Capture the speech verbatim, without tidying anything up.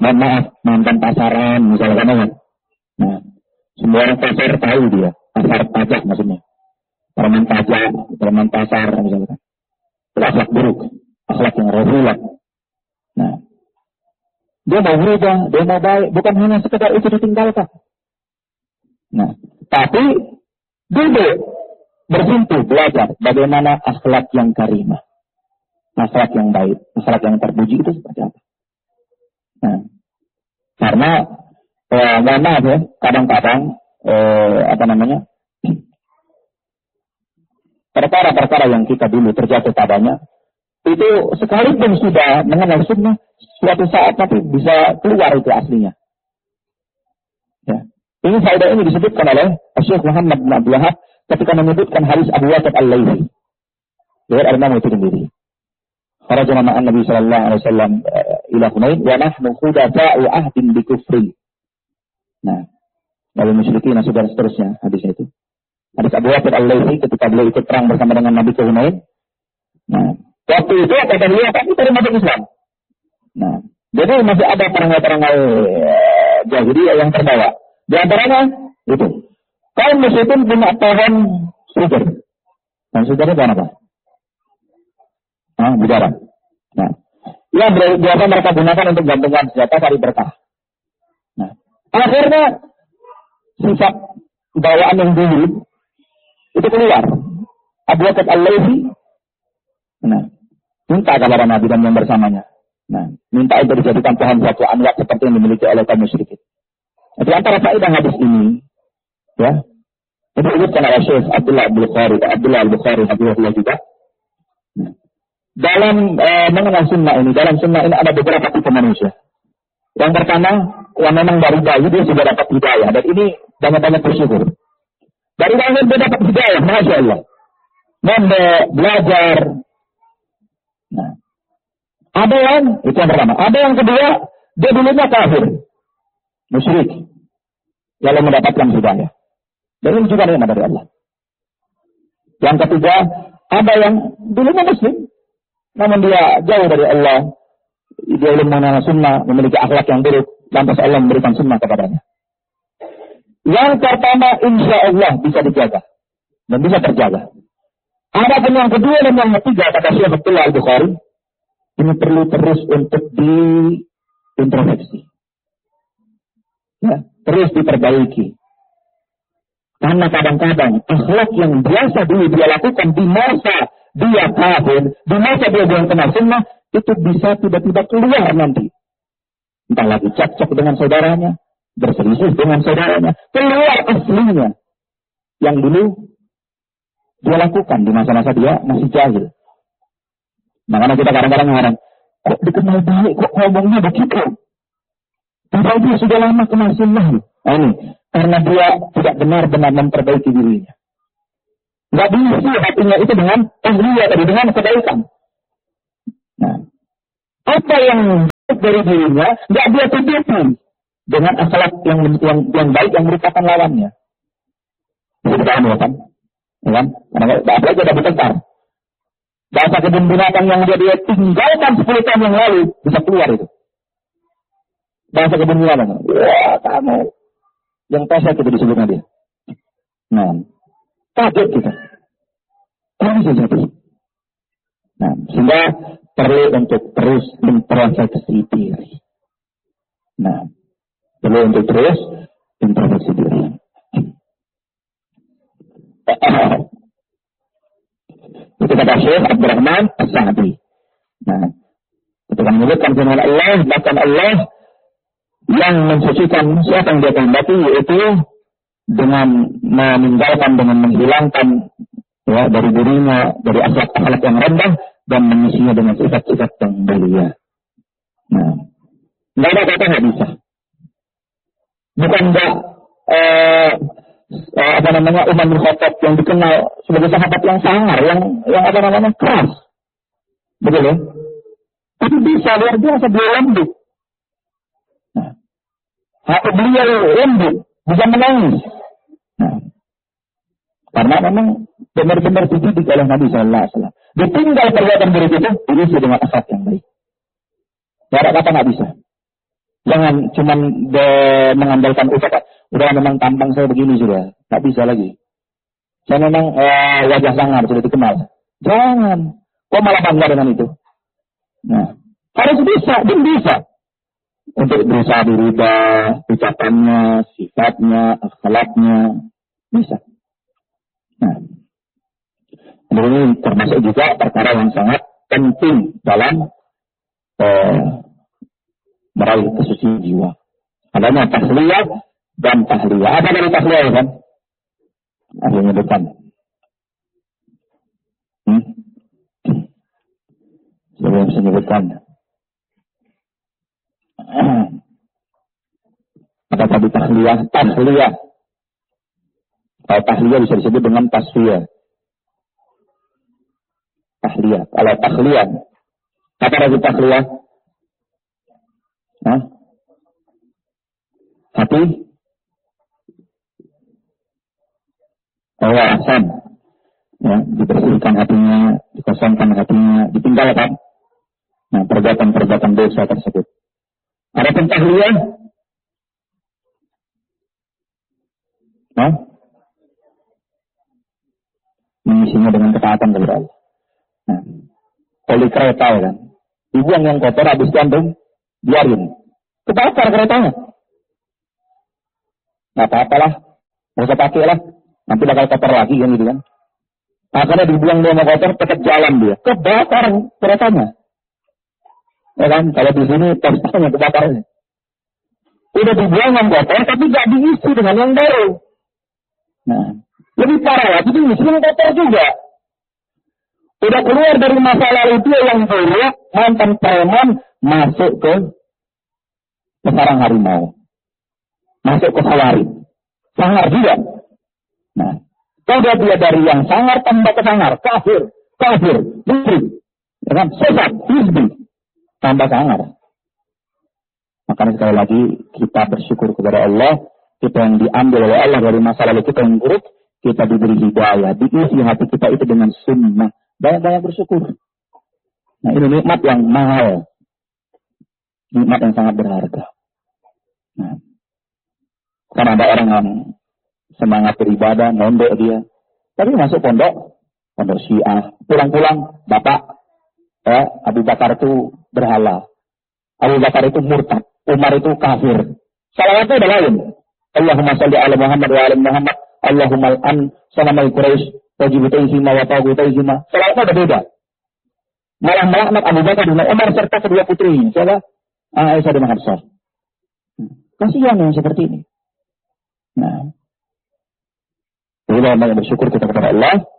mohon maaf, mantan pasaran misalkan kan. Nah, semua orang pasar tahu dia, pasar pajak maksudnya. Preman pajak, preman pasar misalkan. Itu akhlak buruk, akhlak yang rohilah. Nah, dia mau berubah, dia mau baik, bukan hanya sekedar itu ditinggalkan. Nah, tapi duduk, bersentuh, belajar bagaimana akhlak yang karimah, akhlak yang baik, akhlak yang terpuji itu seperti apa. Nah, karena eh, maaf ya, kadang-kadang eh, apa namanya perkara-perkara yang kita dulu terjatuh padanya itu sekalipun sudah mengenal sunnah, suatu saat nanti bisa keluar itu aslinya. Ya. Ini faedah ini disebutkan oleh Syekh Muhammad bin Abdul Wahab ketika menyebutkan hadis Abu Waqid Al-Laythi. Dari Al-Imam Tirmidzi. Kharajna ma'an Nabi sallallahu alaihi wasallam ila Hunain wa nahnu khudafa'u ahdin bi kufri. Nah, dari musyrikin dan seterusnya hadisnya itu. Hadis Abu Waqid Al-Laythi ketika beliau ikut perang bersama dengan Nabi ke Hunain. Nah, waktu itu kata beliau pasti dari masuk Islam. Nah, jadi masih ada perangai-perangai jahiliyah yang terbawa. Di antaranya itu kaum musyrikin punya pohon sugar. Dan sugar itu apa? Nah, bidara. Nah, yang biasa mereka gunakan untuk gantungan senjata cari berkah. Nah, akhirnya sifat bawaan yang dulu itu keluar. Abu Waqid Al-Laythi, nah, minta kepada Nabi dan yang bersamanya. Nah, minta itu dijadikan pohon satu anwat seperti yang dimiliki oleh kaum musyrikin. Di antara faedah hadis ini, ya, itu disebutkan oleh Syekh Abdullah Al-Bukhari, Abdullah Al-Bukhari, Abdullah juga. Nah, dalam e, mengenal sunnah ini, dalam sunnah ini ada beberapa tipe manusia. Yang pertama, yang memang dari bayi dia sudah dapat hidayah, dan ini banyak-banyak bersyukur. Dari bayi dia dapat hidayah, masya Allah. Membek, belajar. Nah, ada yang itu yang pertama. Ada yang kedua, dia dulunya kafir, musyrik, lalu mendapatkan hidayah. Dan ini juga nikmat dari Allah. Yang ketiga, ada yang dulunya muslim, namun dia jauh dari Allah. Dia belum mengenal sunnah, memiliki akhlak yang buruk, lantas Allah memberikan sunnah kepadanya. Yang pertama, insya Allah bisa dijaga dan bisa terjaga. Ada pun yang kedua dan yang ketiga, kata Syekh Abdullah Al-Bukhari, ini perlu terus untuk diintrospeksi. Ya, terus diperbaiki. Karena kadang-kadang akhlak yang biasa dulu dia lakukan di masa dia kafir, di masa dia belum kenal sunnah, itu bisa tiba-tiba keluar nanti. Entah lagi cekcok dengan saudaranya, berselisih dengan saudaranya, keluar aslinya yang dulu dia lakukan di masa-masa dia masih jahil. Makanya kita kadang-kadang ngarang, kok dikenal baik, kok ngomongnya begitu? Padahal dia sudah lama kenal sunnah. Nah ini, karena dia tidak benar-benar memperbaiki dirinya. Nggak diisi hatinya itu dengan tahliyah tadi, dengan kebaikan. Nah, apa yang baik dari dirinya, nggak dia tutupi dengan akhlak yang, yang, yang baik yang merupakan lawannya. Bisa paham ya kan? Ya kan? Karena apalagi ada bertengkar. Bahasa kebun binatang yang dia, dia tinggalkan sepuluh tahun yang lalu, bisa keluar itu. Bahasa kebun binatang. Wah, kamu. Yang pesek itu disebutnya dia. Nah, kaget kita. Kok bisa jadi? Nah, sehingga perlu untuk terus introspeksi diri. Nah, perlu untuk terus introspeksi diri. Itu kata Syekh Abdurrahman As-Sa'di. Nah, ketika menyebutkan firman Allah, bahkan Allah yang mensucikan siapa yang dia kehendaki, yaitu dengan meninggalkan, dengan menghilangkan ya, dari dirinya, dari akhlak-akhlak yang rendah, dan mengisinya dengan sifat-sifat yang mulia. Nah, nggak ada kata nggak bisa. Bukan nggak eh, apa namanya Umar bin Khattab yang dikenal sebagai sahabat yang sangar, yang yang apa namanya keras, betul ya? Tapi bisa luar biasa dia lembut. Nah, hati beliau lembut, bisa menangis. Nah, karena memang benar-benar dididik oleh Nabi Sallallahu Alaihi Wasallam. Ditinggal perbuatan buruk itu diisi dengan akhlak yang baik. Tidak ada kata nggak bisa. Jangan cuma mengandalkan ucapan. Udah memang tampang saya begini sudah, nggak bisa lagi. Saya memang eh, wajah sangar sudah dikenal. Jangan. Kok malah bangga dengan itu? Nah, harus bisa, dan bisa. Untuk berusaha dirubah ucapannya, sifatnya, akhlaknya, bisa. Nah, ini termasuk juga perkara yang sangat penting dalam eh, meraih kesucian jiwa. Adanya tahliyah dan tahliyah. Apa dari tahliyah kan? Akhirnya depan. Hmm? Siapa yang bisa menyebutkan? Apa tadi tahliyah? Tahliyah. Kalau tahliyah bisa disebut dengan tasfiyah. Tahliyah. Kalau tahliyah, apa tadi tahliyah? Hah? Hati? Allah ahsan. Ya, dibersihkan hatinya, dikosongkan hatinya, ditinggalkan. Nah, perbuatan-perbuatan dosa tersebut. Ada tahliyah? Nah, mengisinya dengan ketaatan kepada Allah. Nah, poli kereta ya kan, dibuang yang kotor habis gantung, biarin. Kebakar keretanya. Nggak apa-apalah, nggak usah pakai lah. Nanti bakal kotor lagi kan gitu kan. Akhirnya dibuang dia sama kotor, tetap jalan dia. Kebakar keretanya. Ya kan, kalau di sini testanya kebakarnya. Udah dibuang yang kotor, tapi nggak diisi dengan yang baru. Nah, lebih parah lagi diisi yang kotor juga. Udah keluar dari masa lalu dia yang buruk, mantan preman, masuk ke sarang harimau. Masuk ke sawari. Sangar juga. Nah, udah dia dari yang sangar tambah ke sangar. Kafir, kafir, musyrik. Ya kan? Sesat, hizbi. Tambah sangar. Makanya sekali lagi kita bersyukur kepada Allah. Kita yang diambil oleh Allah dari masa lalu kita yang buruk. Kita diberi hidayah. Diisi hati kita itu dengan sunnah. Banyak-banyak bersyukur. Nah, ini nikmat yang mahal. Nikmat yang sangat berharga. Nah, karena ada orang yang semangat beribadah, mondok dia. Tapi masuk pondok, pondok Syiah. Pulang-pulang, Bapak, ya, Abu Bakar itu berhala. Abu Bakar itu murtad. Umar itu kafir. Salawatnya udah lain. Allahumma salli ala Muhammad wa ala Muhammad. Allahumma al'an sanamai Quraisy. Wajibutaihima wa tawgutaihima. Salawatnya udah beda. Malah melaknat Abu Bakar dan Umar serta kedua putrinya. Siapa? Aisyah dan Hafsah. Kasihan yang seperti ini. Nah, jadi banyak bersyukur kita kepada Allah.